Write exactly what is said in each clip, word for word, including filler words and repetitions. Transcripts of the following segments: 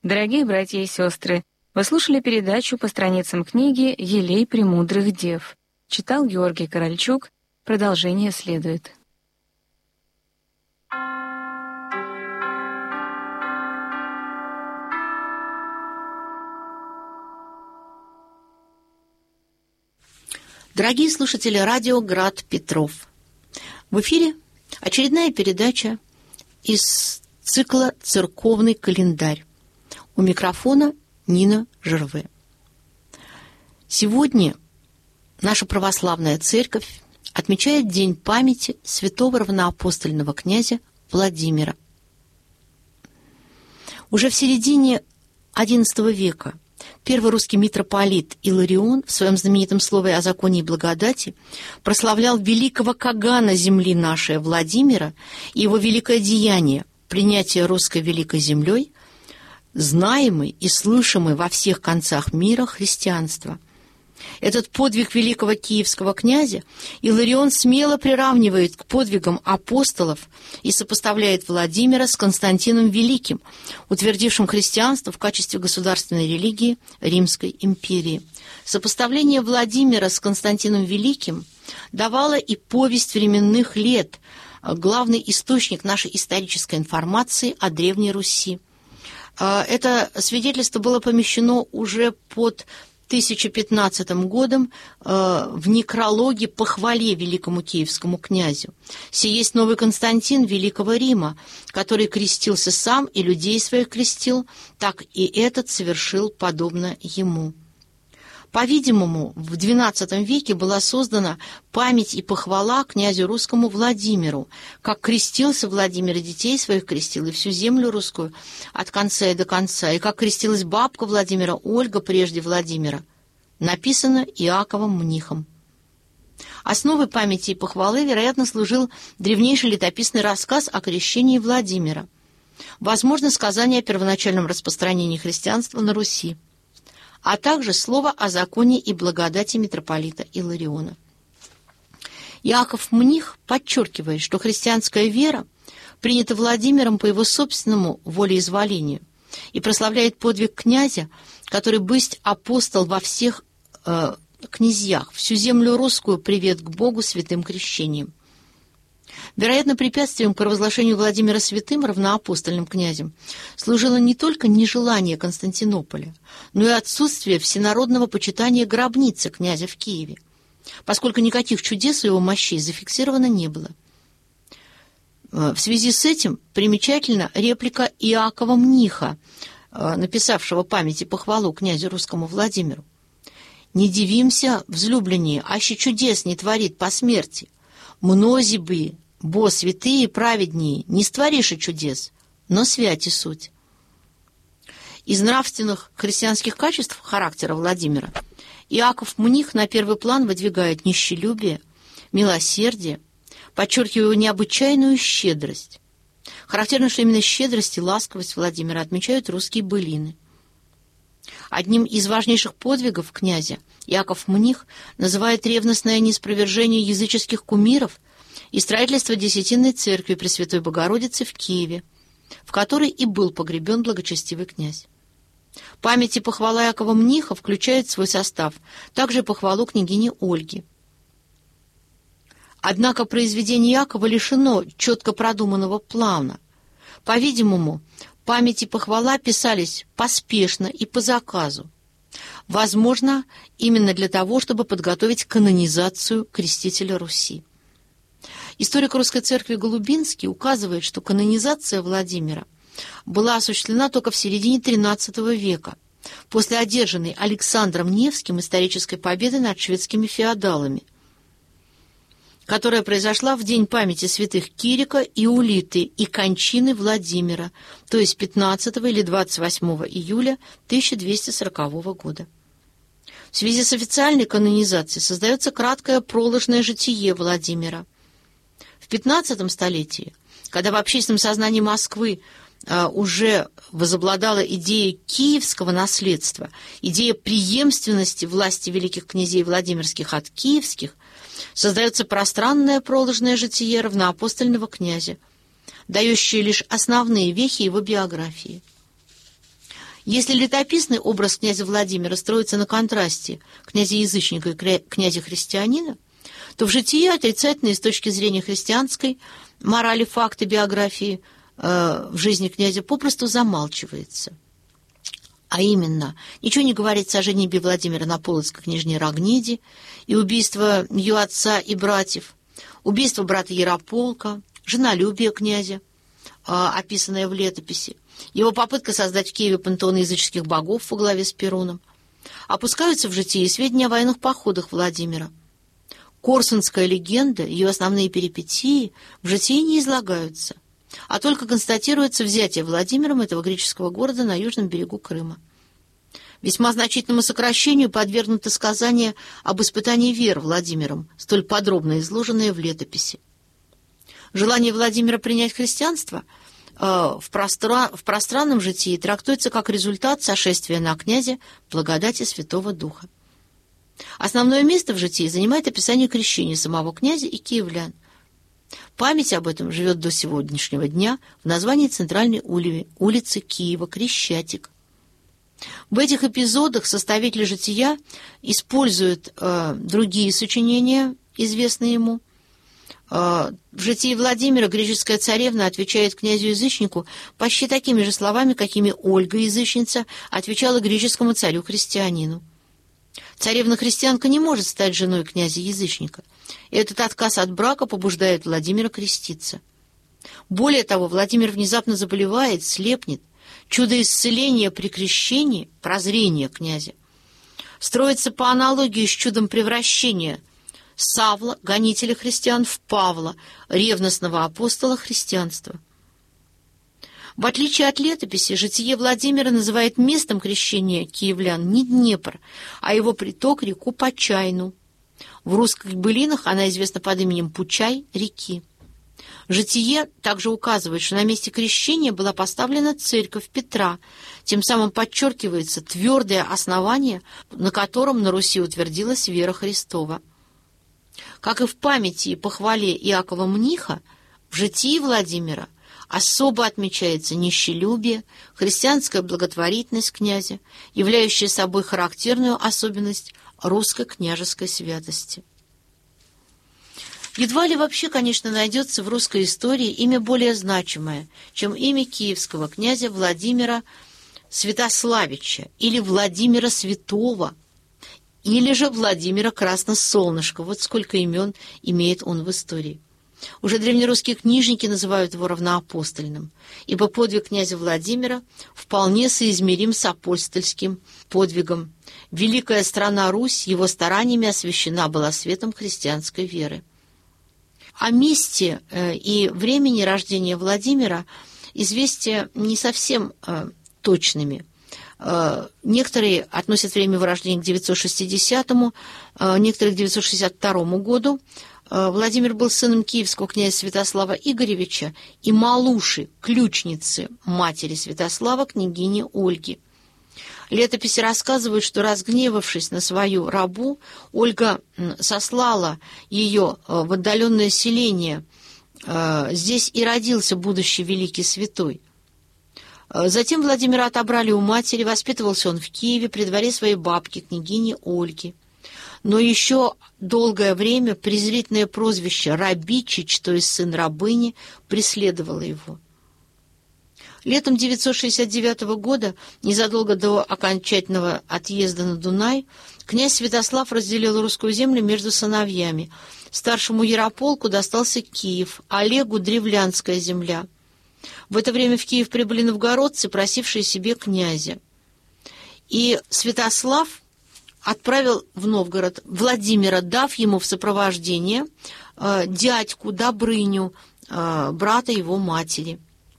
Дорогие братья и сестры, вы слушали передачу по страницам книги «Елей премудрых дев». Читал Георгий Корольчук. Продолжение следует. Дорогие слушатели радио «Град Петров», в эфире очередная передача из цикла «Церковный календарь». У микрофона Нина Жерве. Сегодня наша православная церковь отмечает День памяти святого равноапостольного князя Владимира. Уже в середине одиннадцатого века первый русский митрополит Иларион в своем знаменитом слове о законе и благодати прославлял великого Кагана земли нашей Владимира и его великое деяние – принятие русской великой землей, знаемый и слышимый во всех концах мира христианства. Этот подвиг великого киевского князя Иларион смело приравнивает к подвигам апостолов и сопоставляет Владимира с Константином Великим, утвердившим христианство в качестве государственной религии Римской империи. Сопоставление Владимира с Константином Великим давало и повесть временных лет, главный источник нашей исторической информации о Древней Руси. Это свидетельство было помещено уже под тысяча пятнадцатым годом в некрологе по хвале великому киевскому князю. Сей есть новый Константин Великого Рима, который крестился сам и людей своих крестил, так и этот совершил подобно ему. По-видимому, в двенадцатом веке была создана память и похвала князю русскому Владимиру, как крестился Владимир и детей своих крестил, и всю землю русскую от конца и до конца, и как крестилась бабка Владимира, Ольга прежде Владимира. Написано Иаковом Мнихом. Основой памяти и похвалы, вероятно, служил древнейший летописный рассказ о крещении Владимира. Возможно, сказание о первоначальном распространении христианства на Руси, а также слово о законе и благодати митрополита Илариона. Иаков Мних подчеркивает, что христианская вера принята Владимиром по его собственному волеизволению и прославляет подвиг князя, который бысть апостол во всех э, князьях, всю землю русскую привет к Богу святым крещением. Вероятно, препятствием к провозглашению Владимира святым, равноапостольным князем, служило не только нежелание Константинополя, но и отсутствие всенародного почитания гробницы князя в Киеве, поскольку никаких чудес его мощей зафиксировано не было. В связи с этим примечательна реплика Иакова Мниха, написавшего память и похвалу князю русскому Владимиру. «Не дивимся, взлюбленнее, аще чудес не творит по смерти. Мнози бы, бо святые и праведнее, не створишь чудес, но святи суть». Из нравственных христианских качеств характера Владимира Иаков Мних на первый план выдвигает нищелюбие, милосердие, подчеркивая его необычайную щедрость. Характерно, что именно щедрость и ласковость Владимира отмечают русские былины. Одним из важнейших подвигов князя Иаков Мних называет ревностное неспровержение языческих кумиров и строительство Десятинной церкви Пресвятой Богородицы в Киеве, в которой и был погребен благочестивый князь. Память и похвала Иакова Мниха включает в свой состав также похвалу княгини Ольги. Однако произведение Иакова лишено четко продуманного плана. По-видимому, память и похвала писались поспешно и по заказу. Возможно, именно для того, чтобы подготовить канонизацию крестителя Руси. Историк Русской Церкви Голубинский указывает, что канонизация Владимира была осуществлена только в середине тринадцатого века, после одержанной Александром Невским исторической победы над шведскими феодалами, которая произошла в день памяти святых Кирика и Улиты и кончины Владимира, то есть пятнадцатого или двадцать восьмого июля тысяча двести сорокового года. В связи с официальной канонизацией создается краткое проложное житие Владимира. В пятнадцатом столетии, когда в общественном сознании Москвы а, уже возобладала идея киевского наследства, идея преемственности власти великих князей Владимирских от киевских, создается пространное проложное житие равноапостольного князя, дающее лишь основные вехи его биографии. Если летописный образ князя Владимира строится на контрасте князя-язычника и князя-христианина, то в житии отрицательные с точки зрения христианской морали, факты, биографии э, в жизни князя попросту замалчивается. А именно, ничего не говорится о женитьбе Владимира на полоцкой княжне Рогнеде и убийство ее отца и братьев, убийство брата Ярополка, женолюбие князя, описанное в летописи, его попытка создать в Киеве пантеон языческих богов во главе с Перуном. Опускаются в житии сведения о военных походах Владимира. Корсунская легенда, ее основные перипетии в житии не излагаются, а только констатируется взятие Владимиром этого греческого города на южном берегу Крыма. Весьма значительному сокращению подвергнуто сказание об испытании веры Владимиром, столь подробно изложенное в летописи. Желание Владимира принять христианство э, в, простра... в пространном житии трактуется как результат сошествия на князя благодати Святого Духа. Основное место в житии занимает описание крещения самого князя и киевлян. Память об этом живет до сегодняшнего дня в названии центральной ули... улицы Киева Крещатик. В этих эпизодах составитель жития использует э, другие сочинения, известные ему. Э, в житии Владимира греческая царевна отвечает князю-язычнику почти такими же словами, какими Ольга, язычница, отвечала греческому царю-христианину. Царевна-христианка не может стать женой князя-язычника. Этот отказ от брака побуждает Владимира креститься. Более того, Владимир внезапно заболевает, слепнет. Чудо исцеления при крещении, прозрение князя, строится по аналогии с чудом превращения Савла, гонителя христиан, в Павла, ревностного апостола христианства. В отличие от летописи, житие Владимира называет местом крещения киевлян не Днепр, а его приток реку Почайну. В русских былинах она известна под именем Пучай реки. Житие также указывает, что на месте крещения была поставлена церковь Петра, тем самым подчеркивается твердое основание, на котором на Руси утвердилась вера Христова. Как и в памяти и похвале Иакова Мниха, в житии Владимира особо отмечается нищелюбие, христианская благотворительность князя, являющая собой характерную особенность русской княжеской святости. Едва ли вообще, конечно, найдется в русской истории имя более значимое, чем имя киевского князя Владимира Святославича или Владимира Святого, или же Владимира Красносолнышко. Вот сколько имен имеет он в истории. Уже древнерусские книжники называют его равноапостольным, ибо подвиг князя Владимира вполне соизмерим с апостольским подвигом. Великая страна Русь его стараниями освящена была светом христианской веры. О месте и времени рождения Владимира известия не совсем точными. Некоторые относят время его рождения к девятьсот шестидесятому, некоторые к девятьсот шестьдесят второму году. Владимир был сыном киевского князя Святослава Игоревича и Малуши, ключницы матери Святослава, княгини Ольги. Летописи рассказывают, что, разгневавшись на свою рабу, Ольга сослала ее в отдаленное селение. Здесь и родился будущий великий святой. Затем Владимира отобрали у матери, воспитывался он в Киеве при дворе своей бабки, княгини Ольги. Но еще долгое время презрительное прозвище «Рабичич», то есть сын рабыни, преследовало его. Летом девятьсот шестьдесят девятого года, незадолго до окончательного отъезда на Дунай, князь Святослав разделил русскую землю между сыновьями. Старшему Ярополку достался Киев, Олегу — Древлянская земля. В это время в Киев прибыли новгородцы, просившие себе князя. И Святослав отправил в Новгород Владимира, дав ему в сопровождение э, дядьку Добрыню, э, брата его матери.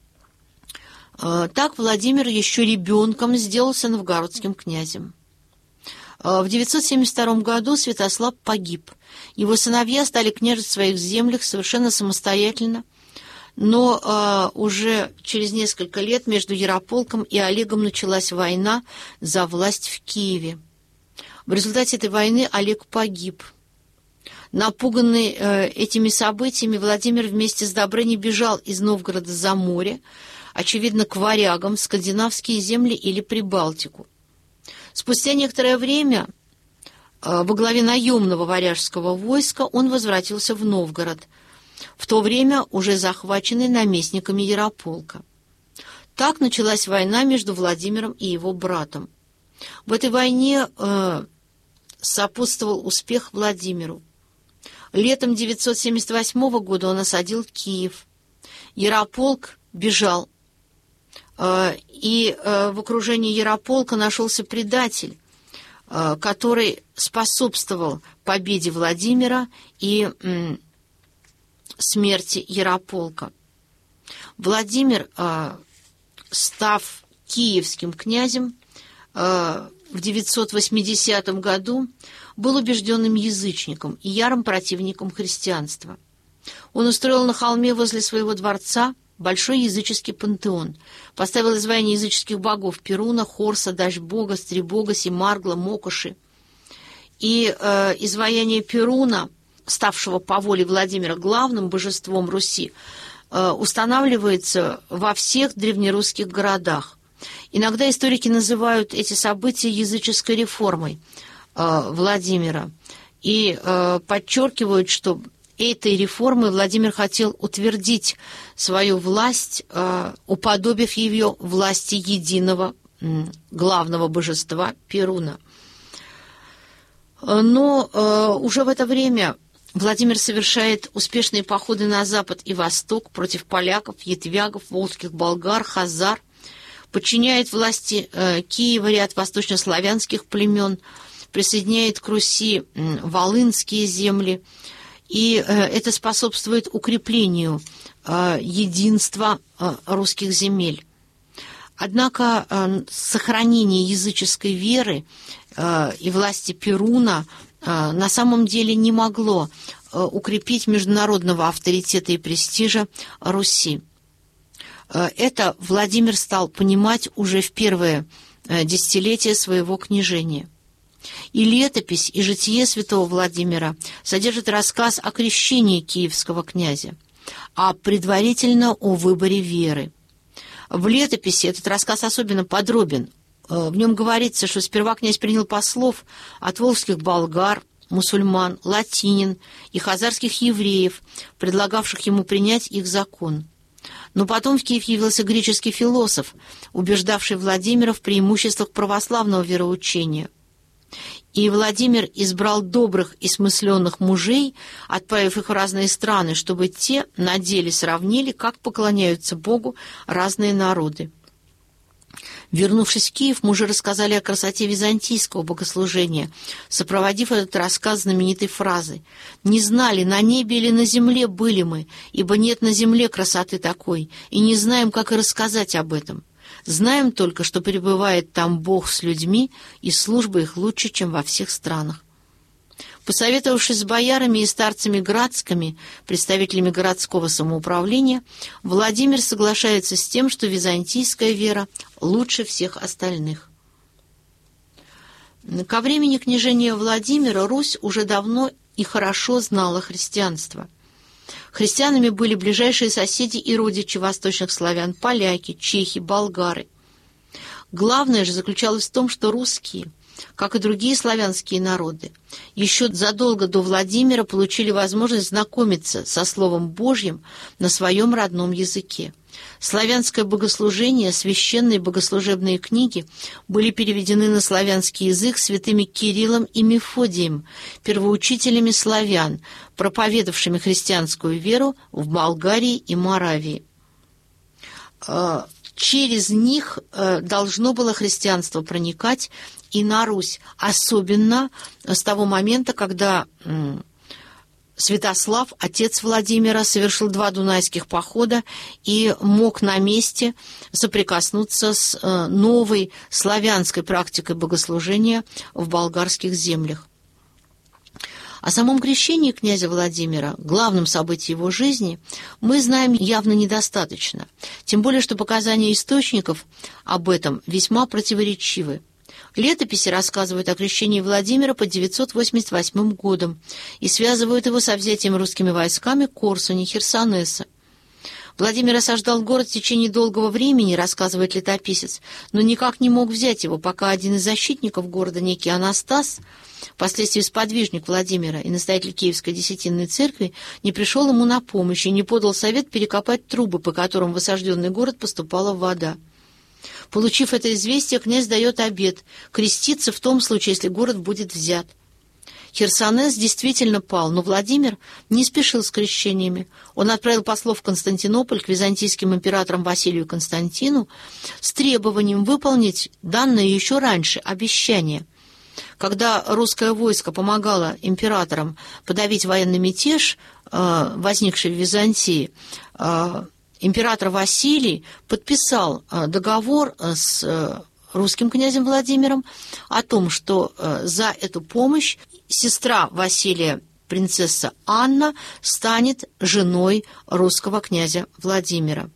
Так Владимир еще ребенком сделался новгородским князем. В девятьсот семьдесят втором году Святослав погиб. Его сыновья стали княжить в своих землях совершенно самостоятельно, но уже через несколько лет между Ярополком и Олегом началась война за власть в Киеве. В результате этой войны Олег погиб. Напуганный этими событиями, Владимир вместе с Добрыней бежал из Новгорода за море, очевидно, к варягам в скандинавские земли или Прибалтику. Спустя некоторое время во главе наемного варяжского войска он возвратился в Новгород, в то время уже захваченный наместниками Ярополка. Так началась война между Владимиром и его братом. В этой войне э, сопутствовал успех Владимиру. Летом девятьсот семьдесят восьмого года он осадил Киев. Ярополк бежал, э, и э, в окружении Ярополка нашелся предатель, э, который способствовал победе Владимира и э, смерти Ярополка. Владимир, э, став киевским князем, э, в девятьсот восьмидесятом году был убежденным язычником и ярым противником христианства. Он устроил на холме возле своего дворца большой языческий пантеон, поставил изваяния языческих богов Перуна, Хорса, Дажбога, Стребога, Семаргла, Мокоши. И э, изваяние Перуна, ставшего по воле Владимира главным божеством Руси, э, устанавливается во всех древнерусских городах. Иногда историки называют эти события языческой реформой э, Владимира и э, подчеркивают, что этой реформой Владимир хотел утвердить свою власть, э, уподобив ее власти единого э, главного божества Перуна. Но э, уже в это время Владимир совершает успешные походы на запад и восток против поляков, ятвягов, волжских болгар, хазар, подчиняет власти э, Киева ряд восточнославянских племен, присоединяет к Руси э, волынские земли, и э, это способствует укреплению э, единства э, русских земель. Однако э, сохранение языческой веры э, и власти Перуна э, на самом деле не могло э, укрепить международного авторитета и престижа Руси. Это Владимир стал понимать уже в первое десятилетие своего княжения. И летопись, и житие святого Владимира содержат рассказ о крещении киевского князя, а предварительно о выборе веры. В летописи этот рассказ особенно подробен. В нем говорится, что сперва князь принял послов от волжских болгар, мусульман, латинин и хазарских евреев, предлагавших ему принять их закон. Но потом в Киев явился греческий философ, убеждавший Владимира в преимуществах православного вероучения. И Владимир избрал добрых и смысленных мужей, отправив их в разные страны, чтобы те на деле сравнили, как поклоняются Богу разные народы. Вернувшись в Киев, мужи рассказали о красоте византийского богослужения, сопроводив этот рассказ знаменитой фразой: «Не знали, на небе или на земле были мы, ибо нет на земле красоты такой, и не знаем, как и рассказать об этом. Знаем только, что пребывает там Бог с людьми, и служба их лучше, чем во всех странах». Посоветовавшись с боярами и старцами градскими, представителями городского самоуправления, Владимир соглашается с тем, что византийская вера лучше всех остальных. Ко времени княжения Владимира Русь уже давно и хорошо знала христианство. Христианами были ближайшие соседи и родичи восточных славян, поляки, чехи, болгары. Главное же заключалось в том, что русские, как и другие славянские народы, еще задолго до Владимира получили возможность знакомиться со Словом Божьим на своем родном языке. Славянское богослужение, священные богослужебные книги были переведены на славянский язык святыми Кириллом и Мефодием, первоучителями славян, проповедовавшими христианскую веру в Болгарии и Моравии. Через них должно было христианство проникать и на Русь, особенно с того момента, когда Святослав, отец Владимира, совершил два дунайских похода и мог на месте соприкоснуться с новой славянской практикой богослужения в болгарских землях. О самом крещении князя Владимира, главном событии его жизни, мы знаем явно недостаточно, тем более что показания источников об этом весьма противоречивы. Летописи рассказывают о крещении Владимира под девятьсот восемьдесят восьмым годом и связывают его со взятием русскими войсками Корсуни, Херсонеса. Владимир осаждал город в течение долгого времени, рассказывает летописец, но никак не мог взять его, пока один из защитников города, некий Анастас, впоследствии сподвижник Владимира и настоятель Киевской Десятинной церкви, не пришел ему на помощь и не подал совет перекопать трубы, по которым в осажденный город поступала вода. Получив это известие, князь дает обет креститься в том случае, если город будет взят. Херсонес действительно пал, но Владимир не спешил с крещениями. Он отправил послов в Константинополь к византийским императорам Василию и Константину с требованием выполнить данное еще раньше обещание. Когда русское войско помогало императорам подавить военный мятеж, возникший в Византии, император Василий подписал договор с русским князем Владимиром о том, что за эту помощь сестра Василия, принцесса Анна, станет женой русского князя Владимира.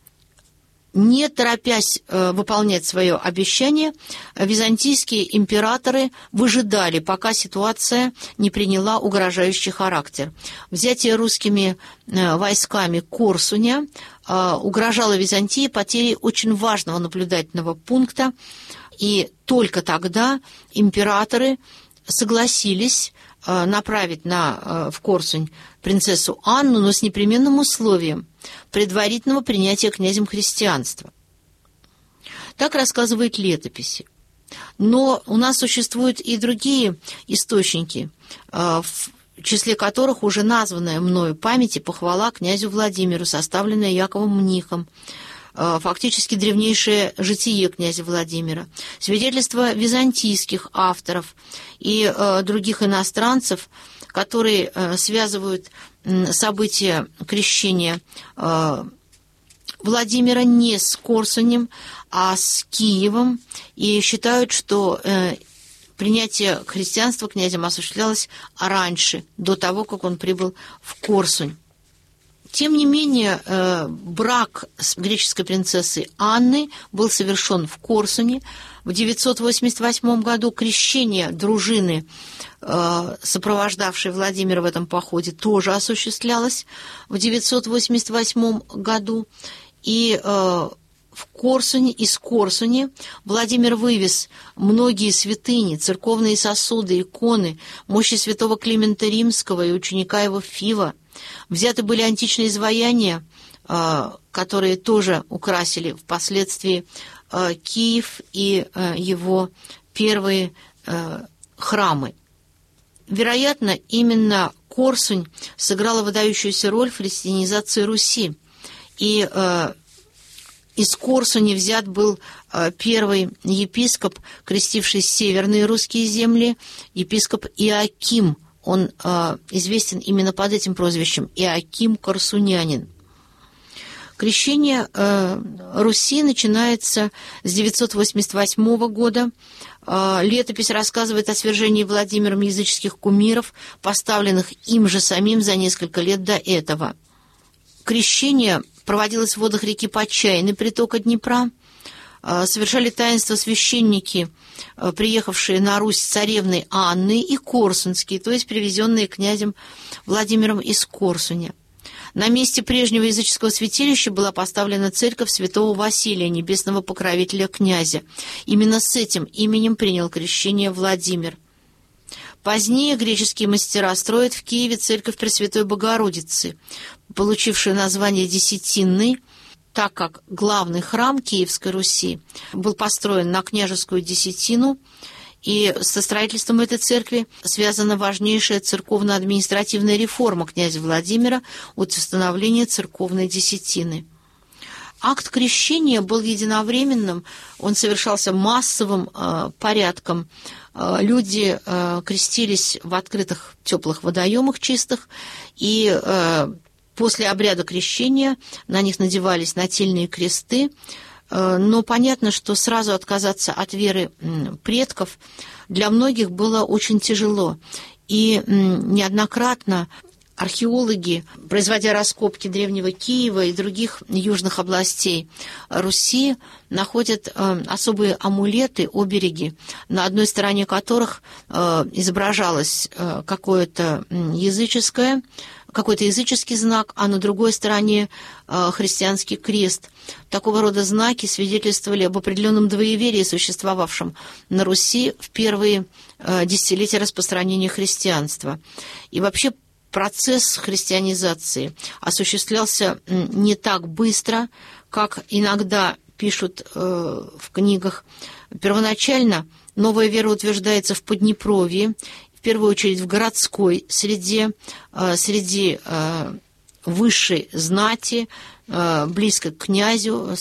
Не торопясь э, выполнять свое обещание, византийские императоры выжидали, пока ситуация не приняла угрожающий характер. Взятие русскими э, войсками Корсуня э, угрожало Византии потерей очень важного наблюдательного пункта, и только тогда императоры согласились э, направить на, э, в Корсунь принцессу Анну, но с непременным условием предварительного принятия князем христианства. Так рассказывают летописи. Но у нас существуют и другие источники, в числе которых уже названная мною память и похвала князю Владимиру, составленная Яковом Мнихом, фактически древнейшее житие князя Владимира, свидетельства византийских авторов и других иностранцев, которые связывают события крещения Владимира не с Корсунем, а с Киевом, и считают, что принятие христианства князем осуществлялось раньше, до того, как он прибыл в Корсунь. Тем не менее, брак с греческой принцессой Анной был совершен в Корсуне. В девятьсот восемьдесят восьмом году крещение дружины, сопровождавшей Владимира в этом походе, тоже осуществлялось в девятьсот восемьдесят восьмом году. И в Корсуне, из Корсуни Владимир вывез многие святыни, церковные сосуды, иконы, мощи святого Климента Римского и ученика его Фива. Взяты были античные изваяния, которые тоже украсили впоследствии Киев и его первые храмы. Вероятно, именно Корсунь сыграла выдающуюся роль в христианизации Руси. И из Корсуни взят был первый епископ, крестивший северные русские земли, епископ Иоаким. Он известен именно под этим прозвищем – Иоаким Корсунянин. Крещение Руси начинается с девятьсот восемьдесят восьмого года. Летопись рассказывает о свержении Владимиром языческих кумиров, поставленных им же самим за несколько лет до этого. Крещение проводилось в водах реки Почайны, притока Днепра. Совершали таинство священники, приехавшие на Русь с царевной Анной, и корсунские, то есть привезенные князем Владимиром из Корсуня. На месте прежнего языческого святилища была поставлена церковь святого Василия, небесного покровителя князя. Именно с этим именем принял крещение Владимир. Позднее греческие мастера строят в Киеве церковь Пресвятой Богородицы, получившую название Десятинной, так как главный храм Киевской Руси был построен на княжескую десятину, и со строительством этой церкви связана важнейшая церковно-административная реформа князя Владимира от установления церковной десятины. Акт крещения был единовременным, он совершался массовым э, порядком. Э, люди э, крестились в открытых теплых водоемах чистых, и э, после обряда крещения на них надевались нательные кресты, но понятно, что сразу отказаться от веры предков для многих было очень тяжело. И неоднократно археологи, производя раскопки древнего Киева и других южных областей Руси, находят особые амулеты, обереги, на одной стороне которых изображалось какое-то языческое какой-то языческий знак, а на другой стороне христианский крест. Такого рода знаки свидетельствовали об определенном двоеверии, существовавшем на Руси в первые десятилетия распространения христианства. И вообще процесс христианизации осуществлялся не так быстро, как иногда пишут в книгах. Первоначально новая вера утверждается в Поднепровье, в первую очередь в городской среде, среди высшей знати, близко к князю,